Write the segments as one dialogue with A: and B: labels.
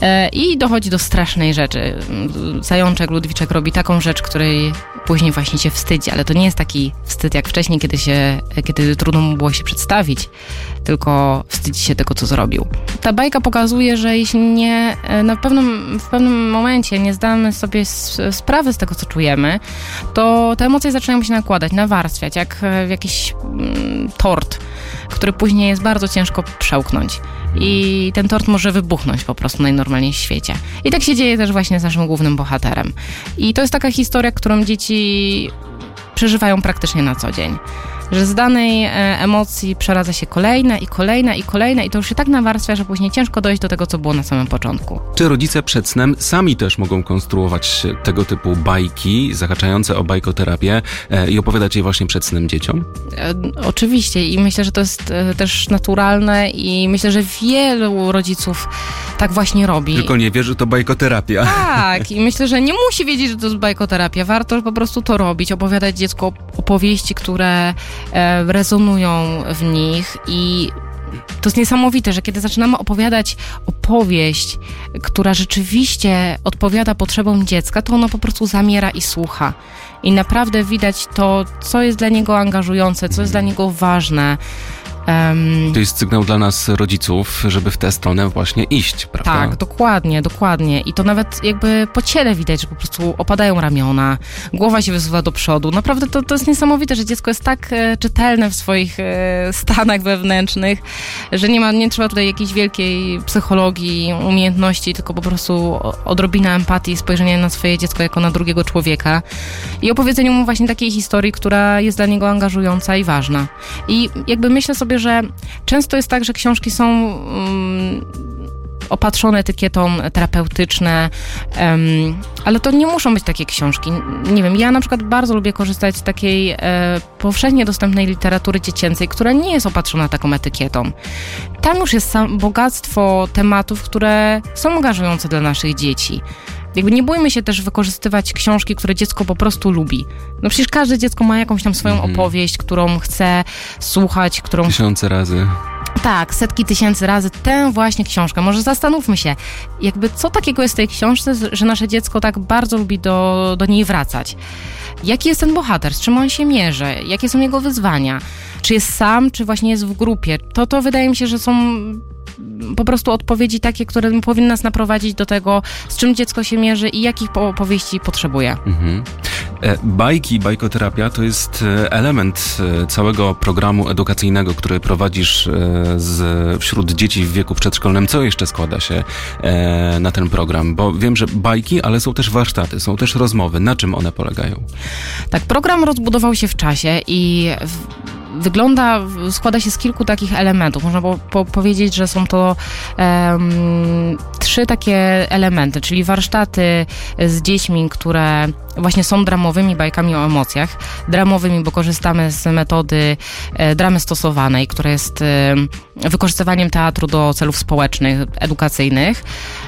A: I dochodzi do strasznej rzeczy. Zajączek, Ludwiczek robi taką rzecz, której później właśnie się wstydzi, ale to nie jest taki wstyd jak wcześniej, kiedy trudno mu było się przedstawić, tylko wstydzi się tego, co zrobił. Ta bajka pokazuje, że jeśli nie, w pewnym momencie nie zdamy sobie sprawy z tego, co czujemy, to te emocje zaczynają się nakładać, nawarstwiać, jak jakiś tort, który później jest bardzo ciężko przełknąć. I ten tort może wybuchnąć po prostu najnormalniej w świecie. I tak się dzieje też właśnie z naszym głównym bohaterem. I to jest taka historia, którą dzieci przeżywają praktycznie na co dzień. Że z danej emocji przeradza się kolejna i to już się tak nawarstwia, że później ciężko dojść do tego, co było na samym początku.
B: Czy rodzice przed snem sami też mogą konstruować tego typu bajki zahaczające o bajkoterapię i opowiadać je właśnie przed snem dzieciom?
A: Oczywiście i myślę, że to jest też naturalne i myślę, że wielu rodziców tak właśnie robi.
B: Tylko nie wie, że to bajkoterapia.
A: Tak, i myślę, że nie musi wiedzieć, że to jest bajkoterapia. Warto po prostu to robić, opowiadać dziecku opowieści, które rezonują w nich i to jest niesamowite, że kiedy zaczynamy opowiadać opowieść, która rzeczywiście odpowiada potrzebom dziecka, to ono po prostu zamiera i słucha. I naprawdę widać to, co jest dla niego angażujące, co jest dla niego ważne.
B: To jest sygnał dla nas, rodziców, żeby w tę stronę właśnie iść, prawda?
A: Tak, dokładnie. I to nawet jakby po ciele widać, że po prostu opadają ramiona, głowa się wysuwa do przodu. Naprawdę to jest niesamowite, że dziecko jest tak czytelne w swoich stanach wewnętrznych, że nie trzeba tutaj jakiejś wielkiej psychologii, umiejętności, tylko po prostu odrobina empatii, spojrzenia na swoje dziecko jako na drugiego człowieka i opowiedzeniu mu właśnie takiej historii, która jest dla niego angażująca i ważna. I jakby myślę sobie, że często jest tak, że książki są opatrzone etykietą terapeutyczne, ale to nie muszą być takie książki. Nie wiem, ja na przykład bardzo lubię korzystać z takiej powszechnie dostępnej literatury dziecięcej, która nie jest opatrzona taką etykietą. Tam już jest bogactwo tematów, które są angażujące dla naszych dzieci. Jakby nie bójmy się też wykorzystywać książki, które dziecko po prostu lubi. No przecież każde dziecko ma jakąś tam swoją opowieść, którą chce słuchać, którą...
B: 1000 razy.
A: Tak, setki tysięcy razy tę właśnie książkę. Może zastanówmy się, jakby co takiego jest w tej książce, że nasze dziecko tak bardzo lubi do niej wracać. Jaki jest ten bohater, z czym on się mierzy, jakie są jego wyzwania, czy jest sam, czy właśnie jest w grupie. To wydaje mi się, że są po prostu odpowiedzi takie, które powinny nas naprowadzić do tego, z czym dziecko się mierzy i jakich opowieści potrzebuje.
B: Bajki, bajkoterapia to jest element całego programu edukacyjnego, który prowadzisz wśród dzieci w wieku przedszkolnym. Co jeszcze składa się na ten program? Bo wiem, że bajki, ale są też warsztaty, są też rozmowy. Na czym one polegają? Tak,
A: program rozbudował się w czasie i składa się z kilku takich elementów. Można powiedzieć, że są to 3 takie elementy, czyli warsztaty z dziećmi, które właśnie są dramowymi bajkami o emocjach. Dramowymi, bo korzystamy z metody dramy stosowanej, która jest wykorzystywaniem teatru do celów społecznych, edukacyjnych.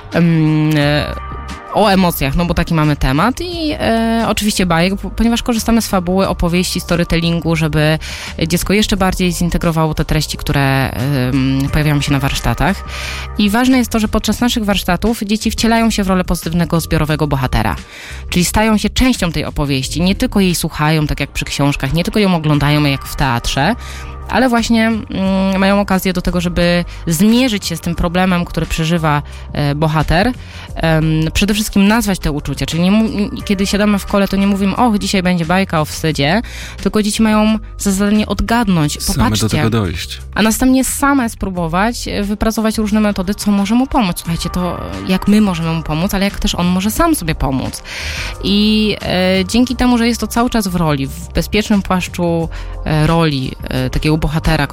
A: O emocjach, no bo taki mamy temat i oczywiście bajek, ponieważ korzystamy z fabuły, opowieści, storytellingu, żeby dziecko jeszcze bardziej zintegrowało te treści, które pojawiają się na warsztatach. I ważne jest to, że podczas naszych warsztatów dzieci wcielają się w rolę pozytywnego, zbiorowego bohatera. Czyli stają się częścią tej opowieści. Nie tylko jej słuchają, tak jak przy książkach, nie tylko ją oglądają, jak w teatrze, ale właśnie mają okazję do tego, żeby zmierzyć się z tym problemem, który przeżywa bohater. Przede wszystkim nazwać te uczucia, czyli kiedy siadamy w kole, to nie mówimy, dzisiaj będzie bajka o wstydzie, tylko dzieci mają za zadanie odgadnąć, popatrzcie.
B: Same do tego dojść.
A: A następnie same spróbować wypracować różne metody, co może mu pomóc. Słuchajcie, to jak my możemy mu pomóc, ale jak też on może sam sobie pomóc. I dzięki temu, że jest to cały czas w roli, w bezpiecznym płaszczu roli takiego bohatera,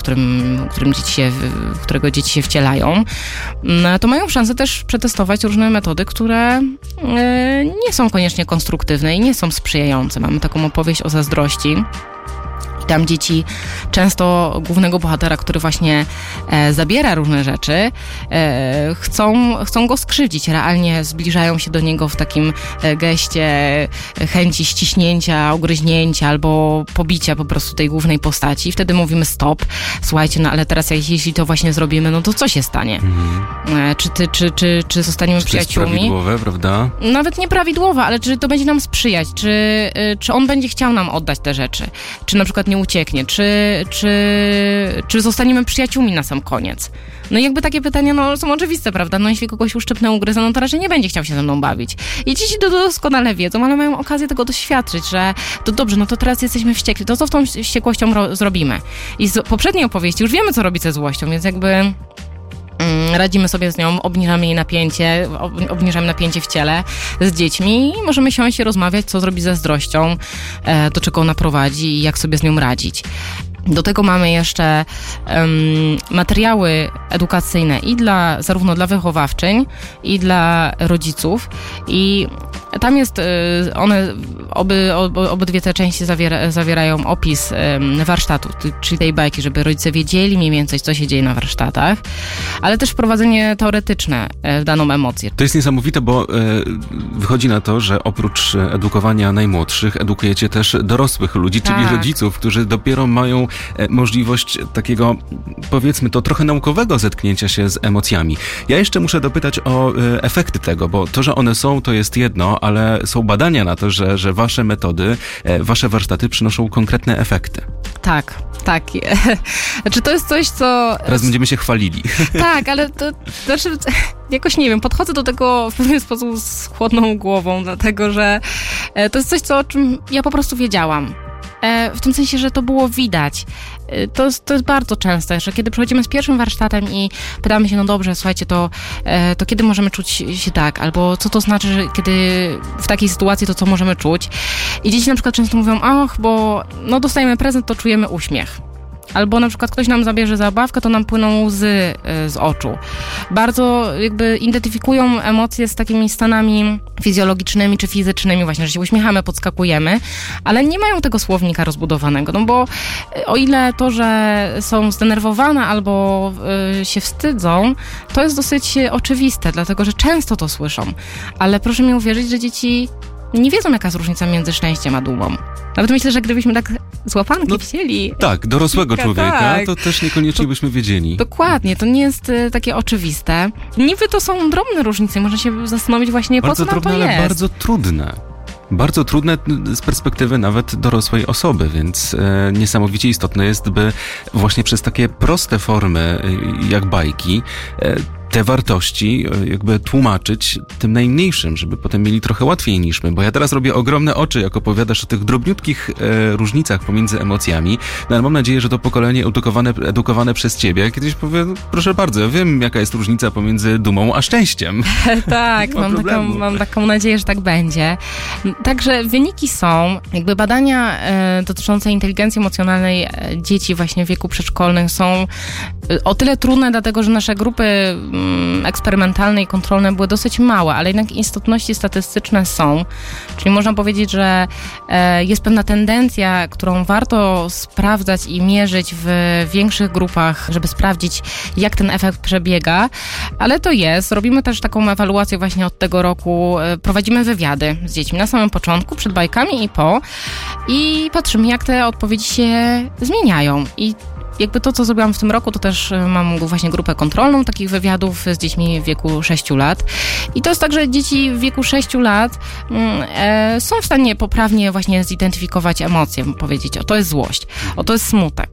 A: w którego dzieci się wcielają, to mają szansę też przetestować różne metody, które nie są koniecznie konstruktywne i nie są sprzyjające. Mamy taką opowieść o zazdrości, Tam dzieci często głównego bohatera, który właśnie zabiera różne rzeczy, chcą go skrzywdzić. Realnie zbliżają się do niego w takim geście chęci ściśnięcia, ugryźnięcia albo pobicia po prostu tej głównej postaci. I wtedy mówimy stop, słuchajcie, no ale teraz jeśli to właśnie zrobimy, no to co się stanie? Czy zostaniemy przyjaciółmi?
B: To jest prawidłowe, prawda?
A: Nawet nieprawidłowe, ale czy to będzie nam sprzyjać? Czy on będzie chciał nam oddać te rzeczy? Czy na przykład nie ucieknie? Czy zostaniemy przyjaciółmi na sam koniec? No i jakby takie pytania są oczywiste, prawda? No jeśli kogoś uszczypnę, ugryzę, no to raczej nie będzie chciał się ze mną bawić. I dzieci to doskonale wiedzą, ale mają okazję tego doświadczyć, że to dobrze, no to teraz jesteśmy wściekli, to co z tą wściekłością zrobimy? I z poprzedniej opowieści już wiemy, co robić ze złością, więc jakby radzimy sobie z nią, obniżamy napięcie w ciele z dziećmi i możemy siąść i rozmawiać, co zrobić ze zazdrością, do czego ona prowadzi i jak sobie z nią radzić. Do tego mamy jeszcze materiały edukacyjne i zarówno dla wychowawczyń, i dla rodziców. I tam jest, obydwie te części zawierają opis warsztatu, czyli tej bajki, żeby rodzice wiedzieli mniej więcej, co się dzieje na warsztatach, ale też wprowadzenie teoretyczne w daną emocję.
B: To jest niesamowite, bo wychodzi na to, że oprócz edukowania najmłodszych, edukujecie też dorosłych ludzi, czyli rodziców, którzy dopiero mają możliwość takiego, powiedzmy to, trochę naukowego zetknięcia się z emocjami. Ja jeszcze muszę dopytać o efekty tego, bo to, że one są, to jest jedno, ale są badania na to, że wasze metody, wasze warsztaty przynoszą konkretne efekty.
A: Tak. Znaczy to jest coś, co...
B: Teraz będziemy się chwalili.
A: Tak, ale to znaczy, jakoś nie wiem, podchodzę do tego w pewien sposób z chłodną głową, dlatego że to jest coś, o czym ja po prostu wiedziałam. W tym sensie, że to było widać. To jest bardzo częste, że kiedy przychodzimy z pierwszym warsztatem i pytamy się, no dobrze, słuchajcie, to kiedy możemy czuć się tak? Albo co to znaczy, że kiedy w takiej sytuacji to co możemy czuć? I dzieci na przykład często mówią, bo dostajemy prezent, to czujemy uśmiech. Albo na przykład ktoś nam zabierze zabawkę, to nam płyną łzy z oczu. Bardzo jakby identyfikują emocje z takimi stanami fizjologicznymi czy fizycznymi właśnie, że się uśmiechamy, podskakujemy, ale nie mają tego słownika rozbudowanego, no bo o ile to, że są zdenerwowane albo się wstydzą, to jest dosyć oczywiste, dlatego że często to słyszą. Ale proszę mi uwierzyć, że dzieci nie wiedzą, jaka jest różnica między szczęściem a dumą. Nawet myślę, że gdybyśmy tak z łapanki wzięli...
B: Tak, dorosłego człowieka, to też niekoniecznie byśmy wiedzieli.
A: Dokładnie, to nie jest takie oczywiste. Niby to są drobne różnice, można się zastanowić właśnie, po co nam to jest.
B: Ale bardzo trudne. Bardzo trudne z perspektywy nawet dorosłej osoby, więc niesamowicie istotne jest, by właśnie przez takie proste formy jak bajki te wartości jakby tłumaczyć tym najmniejszym, żeby potem mieli trochę łatwiej niż my, bo ja teraz robię ogromne oczy, jak opowiadasz o tych drobniutkich różnicach pomiędzy emocjami, no ale mam nadzieję, że to pokolenie edukowane przez ciebie kiedyś powie, proszę bardzo, ja wiem, jaka jest różnica pomiędzy dumą a szczęściem.
A: Tak, mam taką nadzieję, że tak będzie. Także wyniki są, jakby badania dotyczące inteligencji emocjonalnej dzieci właśnie w wieku przedszkolnym są o tyle trudne, dlatego że nasze grupy eksperymentalne i kontrolne były dosyć małe, ale jednak istotności statystyczne są. Czyli można powiedzieć, że jest pewna tendencja, którą warto sprawdzać i mierzyć w większych grupach, żeby sprawdzić, jak ten efekt przebiega, ale to jest. Robimy też taką ewaluację właśnie od tego roku. Prowadzimy wywiady z dziećmi na samym początku, przed bajkami i po. I patrzymy, jak te odpowiedzi się zmieniają. I jakby to, co zrobiłam w tym roku, to też mam właśnie grupę kontrolną takich wywiadów z dziećmi w wieku 6 lat. I to jest tak, że dzieci w wieku 6 lat są w stanie poprawnie właśnie zidentyfikować emocje, powiedzieć, o to jest złość, o to jest smutek.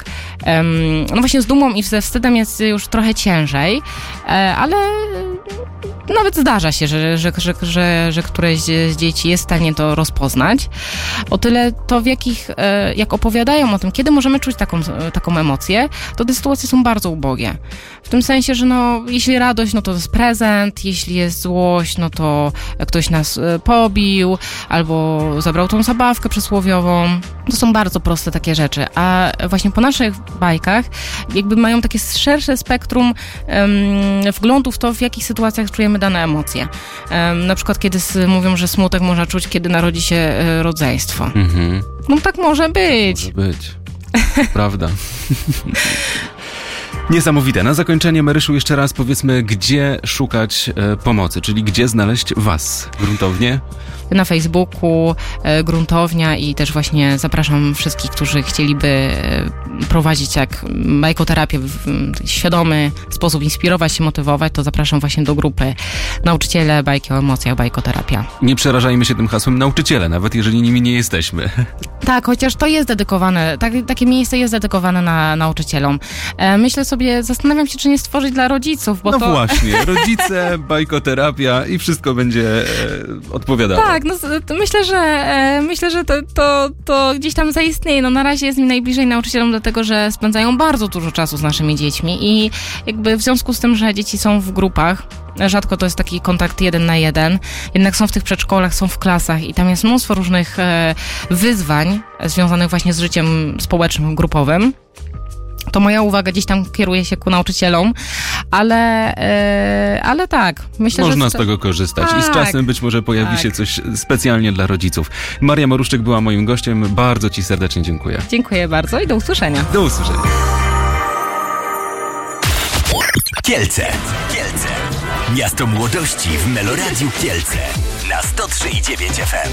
A: No właśnie z dumą i ze wstydem jest już trochę ciężej, ale nawet zdarza się, że któreś z dzieci jest w stanie to rozpoznać. O tyle to jak opowiadają o tym, kiedy możemy czuć taką emocję, to te sytuacje są bardzo ubogie. W tym sensie, że jeśli radość, to jest prezent, jeśli jest złość, to ktoś nas pobił, albo zabrał tą zabawkę przysłowiową. To są bardzo proste takie rzeczy. A właśnie po naszych bajkach jakby mają takie szersze spektrum wglądu w to, w jakich sytuacjach czujemy dane emocje. Na przykład kiedy mówią, że smutek można czuć, kiedy narodzi się rodzeństwo. No tak może być.
B: Może być. Prawda. Niesamowite. Na zakończenie, Maryszu, jeszcze raz powiedzmy, gdzie szukać pomocy, czyli gdzie znaleźć was gruntownie?
A: Na Facebooku Gruntownia i też właśnie zapraszam wszystkich, którzy chcieliby prowadzić jak bajkoterapię w świadomy sposób, inspirować się, motywować, to zapraszam właśnie do grupy Nauczyciele Bajki o emocjach, bajkoterapia.
B: Nie przerażajmy się tym hasłem nauczyciele, nawet jeżeli nimi nie jesteśmy.
A: Tak, chociaż to jest dedykowane, takie miejsce jest dedykowane nauczycielom. Myślę sobie, zastanawiam się, czy nie stworzyć dla rodziców, bo
B: no
A: to...
B: właśnie, rodzice, bajkoterapia i wszystko będzie odpowiadało.
A: Tak, no, myślę, że to gdzieś tam zaistnieje. No na razie jest mi najbliżej nauczycielom, dlatego że spędzają bardzo dużo czasu z naszymi dziećmi i jakby w związku z tym, że dzieci są w grupach, rzadko to jest taki kontakt 1 na 1, jednak są w tych przedszkolach, są w klasach i tam jest mnóstwo różnych wyzwań związanych właśnie z życiem społecznym, grupowym. To moja uwaga gdzieś tam kieruje się ku nauczycielom, ale tak. Myślę,
B: można
A: że
B: z tego korzystać
A: tak,
B: i z czasem być może pojawi się coś specjalnie dla rodziców. Maria Maruszczyk była moim gościem. Bardzo ci serdecznie dziękuję.
A: Dziękuję bardzo i do usłyszenia.
B: Do usłyszenia.
C: Kielce. Miasto młodości w Meloradiu Kielce na 103,9 FM.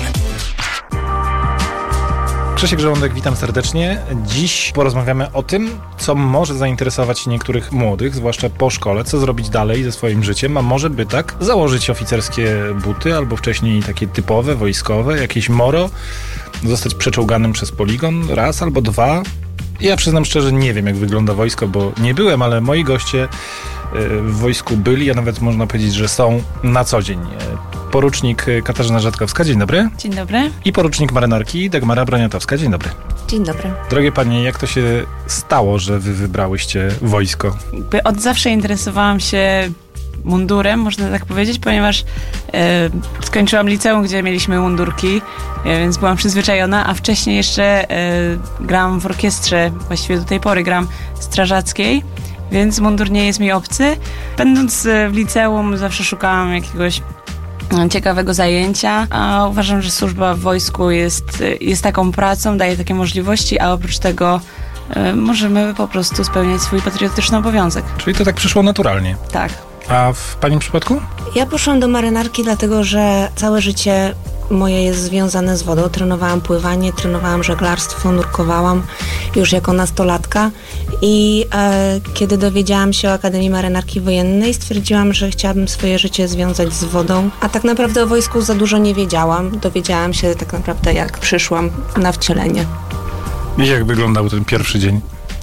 D: Krzysiek Żołądek, witam serdecznie. Dziś porozmawiamy o tym, co może zainteresować niektórych młodych, zwłaszcza po szkole, co zrobić dalej ze swoim życiem, a może by tak założyć oficerskie buty, albo wcześniej takie typowe, wojskowe, jakieś moro, zostać przeczołganym przez poligon raz albo dwa. Ja przyznam szczerze, nie wiem, jak wygląda wojsko, bo nie byłem, ale moi goście w wojsku byli, a nawet można powiedzieć, że są na co dzień. Porucznik Katarzyna Rzadkowska, dzień dobry.
E: Dzień dobry.
D: I porucznik marynarki Dagmara Broniatowska, dzień dobry.
E: Dzień dobry.
D: Drogie panie, jak to się stało, że wy wybrałyście wojsko?
E: Od zawsze interesowałam się mundurem, można tak powiedzieć, ponieważ skończyłam liceum, gdzie mieliśmy mundurki, więc byłam przyzwyczajona, a wcześniej jeszcze grałam w orkiestrze, właściwie do tej pory gram strażackiej, więc mundur nie jest mi obcy. Będąc w liceum zawsze szukałam jakiegoś ciekawego zajęcia, a uważam, że służba w wojsku jest taką pracą, daje takie możliwości, a oprócz tego możemy po prostu spełniać swój patriotyczny obowiązek.
D: Czyli to tak przyszło naturalnie.
E: Tak.
D: A w pani przypadku?
F: Ja poszłam do marynarki dlatego, że całe życie moje jest związane z wodą. Trenowałam pływanie, trenowałam żeglarstwo, nurkowałam już jako nastolatka i kiedy dowiedziałam się o Akademii Marynarki Wojennej, stwierdziłam, że chciałabym swoje życie związać z wodą, a tak naprawdę o wojsku za dużo nie wiedziałam. Dowiedziałam się tak naprawdę, jak przyszłam na wcielenie.
D: I jak wyglądał ten pierwszy dzień?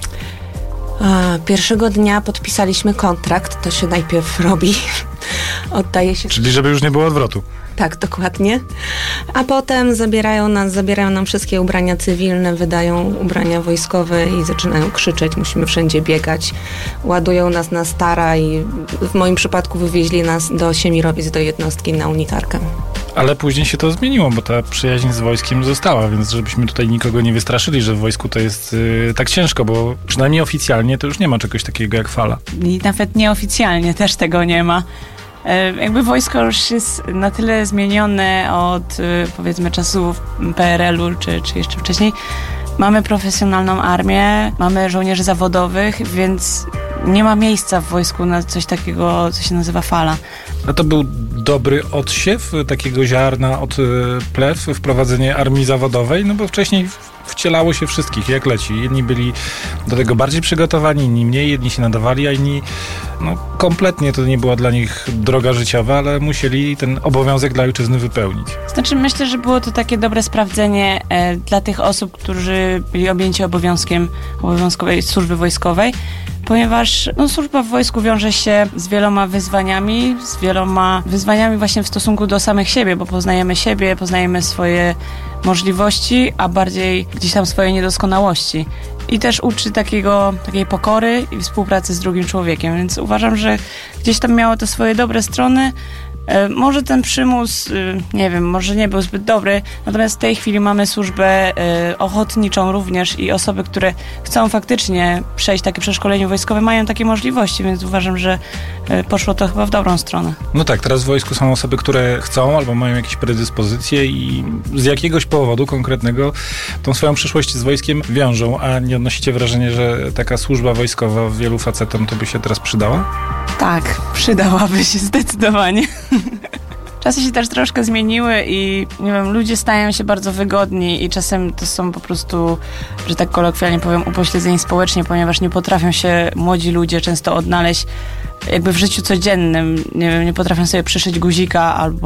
F: Pierwszego dnia podpisaliśmy kontrakt, to się najpierw robi, oddaje się...
D: Czyli żeby już nie było odwrotu.
F: Tak, dokładnie. A potem zabierają nam wszystkie ubrania cywilne, wydają ubrania wojskowe i zaczynają krzyczeć, musimy wszędzie biegać. Ładują nas na stara i w moim przypadku wywieźli nas do Siemirowic, do jednostki na unitarkę.
D: Ale później się to zmieniło, bo ta przyjaźń z wojskiem została, więc żebyśmy tutaj nikogo nie wystraszyli, że w wojsku to jest tak ciężko, bo przynajmniej oficjalnie to już nie ma czegoś takiego jak fala.
E: I nawet nieoficjalnie też tego nie ma. Jakby wojsko już jest na tyle zmienione od powiedzmy czasów PRL-u czy jeszcze wcześniej. Mamy profesjonalną armię, mamy żołnierzy zawodowych, więc nie ma miejsca w wojsku na coś takiego, co się nazywa fala.
D: A to był dobry odsiew takiego ziarna od plew, wprowadzenie armii zawodowej, no bo wcześniej wcielało się wszystkich, jak leci. Jedni byli do tego bardziej przygotowani, inni mniej, jedni się nadawali, a inni kompletnie to nie była dla nich droga życiowa, ale musieli ten obowiązek dla ojczyzny wypełnić.
E: Znaczy myślę, że było to takie dobre sprawdzenie dla tych osób, którzy byli objęci obowiązkiem obowiązkowej służby wojskowej, ponieważ służba w wojsku wiąże się z wieloma wyzwaniami, właśnie w stosunku do samych siebie, bo poznajemy siebie, poznajemy swoje możliwości, a bardziej gdzieś tam swoje niedoskonałości. I też uczy takiej pokory i współpracy z drugim człowiekiem, więc uważam, że gdzieś tam miało to swoje dobre strony, Może ten przymus, nie wiem, może nie był zbyt dobry, natomiast w tej chwili mamy służbę ochotniczą również i osoby, które chcą faktycznie przejść takie przeszkolenie wojskowe, mają takie możliwości, więc uważam, że poszło to chyba w dobrą stronę.
D: No tak, teraz w wojsku są osoby, które chcą albo mają jakieś predyspozycje i z jakiegoś powodu konkretnego tą swoją przyszłość z wojskiem wiążą, a nie odnosicie wrażenia, że taka służba wojskowa wielu facetom to by się teraz przydała?
E: Tak, przydałaby się zdecydowanie. Czasy się też troszkę zmieniły i nie wiem, ludzie stają się bardzo wygodni i czasem to są po prostu, że tak kolokwialnie powiem, upośledzeni społecznie, ponieważ nie potrafią się młodzi ludzie często odnaleźć jakby w życiu codziennym. Nie wiem, nie potrafią sobie przyszyć guzika albo